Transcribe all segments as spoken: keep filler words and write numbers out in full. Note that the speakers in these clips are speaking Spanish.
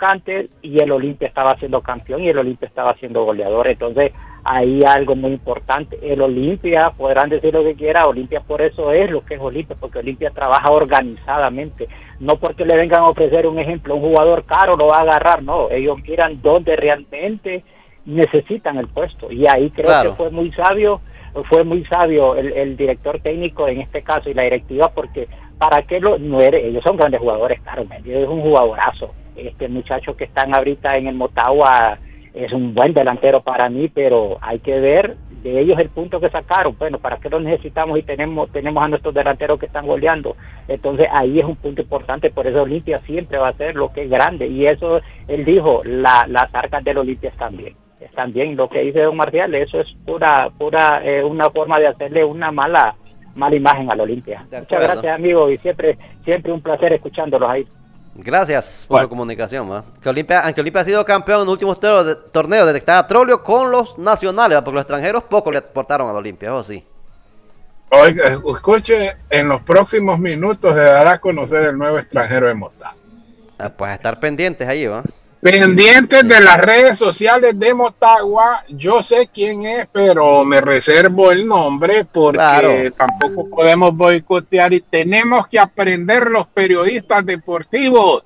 vacantes y el Olimpia estaba siendo campeón y el Olimpia estaba siendo goleador. Entonces ahí algo muy importante. El Olimpia, podrán decir lo que quiera, Olimpia por eso es lo que es Olimpia, porque Olimpia trabaja organizadamente, no porque le vengan a ofrecer un ejemplo, un jugador caro lo va a agarrar, no, ellos miran dónde realmente necesitan el puesto, y ahí creo claro. que fue muy sabio, fue muy sabio el, el director técnico en este caso y la directiva, porque para qué lo, no eres, ellos son grandes jugadores, claro, es un jugadorazo, este muchacho que están ahorita en el Motagua es un buen delantero para mí, pero hay que ver de ellos el punto que sacaron. Bueno, ¿para qué lo necesitamos y tenemos tenemos a nuestros delanteros que están goleando? Entonces ahí es un punto importante, por eso Olimpia siempre va a ser lo que es grande, y eso él dijo, la, las arcas del Olimpia están bien, están bien, lo que dice don Marcial, eso es pura pura eh, una forma de hacerle una mala mala imagen al Olimpia. Muchas gracias, amigo, y siempre siempre un placer escuchándolos ahí. Gracias por bueno. la comunicación, ¿eh? Que Olimpia, aunque Olimpia ha sido campeón en los últimos de, torneos, detectaba trolio con los nacionales, ¿eh? Porque los extranjeros poco le aportaron a Olimpia, eso sí. Oiga, escuche, en los próximos minutos se dará a conocer el nuevo extranjero de Motagua. Ah, pues estar pendientes ahí, ¿va? Pendientes de las redes sociales de Motagua. Yo sé quién es, pero me reservo el nombre porque claro. tampoco podemos boicotear y tenemos que aprender los periodistas deportivos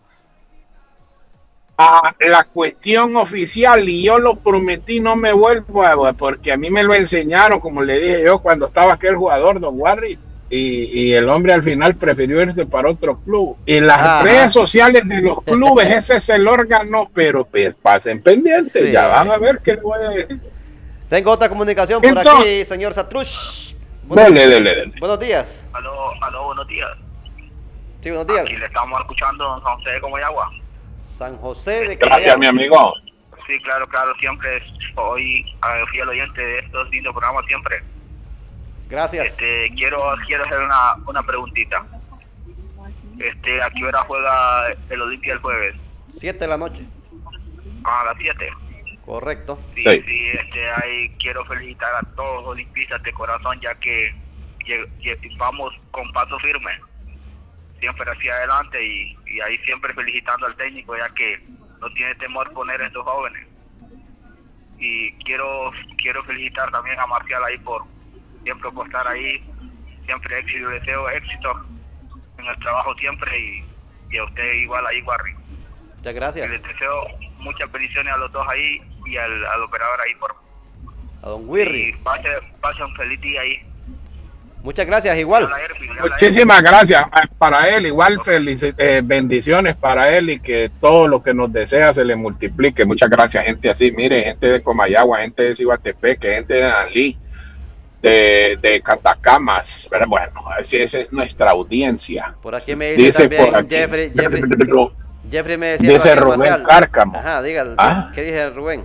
a la cuestión oficial, y yo lo prometí, no me vuelvo a, porque a mí me lo enseñaron, como le dije yo, cuando estaba aquel jugador, don Warri, y, y el hombre al final prefirió irse para otro club. Y las Ajá. redes sociales de los clubes, ese es el órgano, pero pues, pasen pendientes, sí. ya van a ver qué voy a decir. Tengo otra comunicación por Entonces, aquí, señor Satrush. Dele, dele, dele. Buenos días. Aló, aló, buenos días. Sí, buenos días. Aquí le estamos escuchando en San José de Comayagua. San José de Comayagua. Gracias, mi amigo. Sí, claro, claro, siempre hoy fui al oyente de estos lindos programas siempre. Gracias. Este, quiero, quiero hacer una, una preguntita. Este, ¿a qué hora juega el Olimpia el jueves? Siete de la noche. A las siete. Correcto. Sí, sí, sí, este, ahí quiero felicitar a todos los olimpistas de corazón, ya que, que, que vamos con paso firme, siempre hacia adelante, y, y ahí siempre felicitando al técnico, ya que no tiene temor poner a estos jóvenes. Y quiero, quiero felicitar también a Marcial ahí por siempre por estar ahí, siempre éxito, deseo éxito en el trabajo siempre, y, y a usted igual ahí, Warri. Muchas gracias. Y les deseo muchas bendiciones a los dos ahí y al, al operador ahí por a don Wirri. Y pase, pase un feliz día ahí. Muchas gracias, igual. Muchísimas gracias para él, igual feliz, eh, bendiciones para él, y que todo lo que nos desea se le multiplique. Muchas gracias, gente así, mire, gente de Comayagua, gente de Cibatepeque, gente de Alí, de, de Catacamas, pero bueno, así esa es nuestra audiencia. Por aquí me dice, dice también por aquí, Jeffrey, Jeffrey, Jeffrey me decía, dice Rubén Marcial. Cárcamo. Ajá, dígale, ¿Ah? ¿Qué dice Rubén?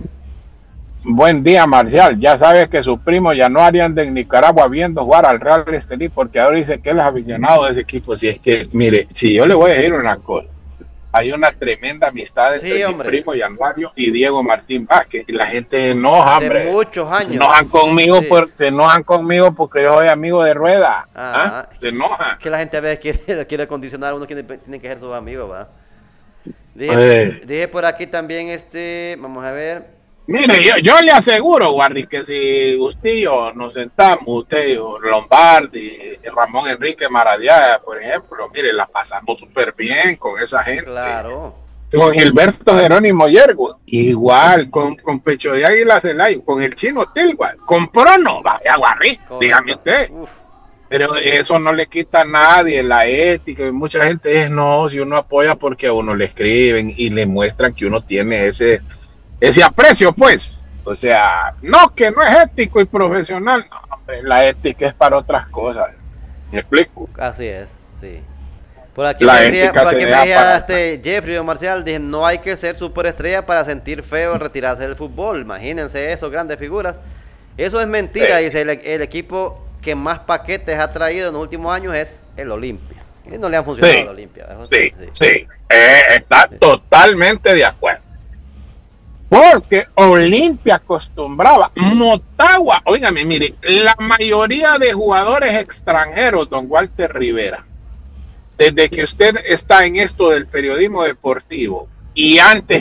Buen día, Marcial. Ya sabes que sus primos ya no harían de Nicaragua viendo jugar al Real Estelí, porque ahora dice que él es aficionado de ese equipo. Si es que, mire, si yo le voy a decir una cosa, hay una tremenda amistad entre sí, mi primo Januario y Diego Martín Vázquez, y la gente se enoja, hombre. De muchos años. Se enojan conmigo, sí. por, se enojan conmigo porque yo soy amigo de Rueda. Ah, ¿Ah? Se enojan. Que la gente a veces quiere, quiere condicionar a uno, que tiene que ser sus amigos, ¿va? Dije, eh. dije por aquí también, este, vamos a ver. Mire, yo, yo le aseguro, Guardi, que si usted y yo nos sentamos, usted y yo, Lombardi, Ramón Enrique Maradiaga, por ejemplo, mire, la pasamos súper bien con esa gente. Claro. Con Gilberto Jerónimo Yergo, igual, con, con Pecho de Águila Celayo, con el Chino Tilgual, con Prono, vaya Guardi, dígame usted. Uf. Pero eso no le quita a nadie la ética, y mucha gente es, no, si uno apoya porque a uno le escriben y le muestran que uno tiene ese... ese aprecio, pues, o sea, no que no es ético y profesional, no, hombre, la ética es para otras cosas, ¿me explico? Así es, sí. Por aquí la me decía, por aquí me decía este Jeffrey o Marcial, dije, no hay que ser superestrella para sentir feo retirarse del fútbol, imagínense eso, grandes figuras. Eso es mentira, sí. Dice, el, el equipo que más paquetes ha traído en los últimos años es el Olimpia. Y no le han funcionado sí, al Olimpia. Sí, sí, sí. Eh, está sí. totalmente de acuerdo. Porque Olimpia acostumbraba, Motagua, óigame, mire, la mayoría de jugadores extranjeros, don Walter Rivera, desde que usted está en esto del periodismo deportivo y antes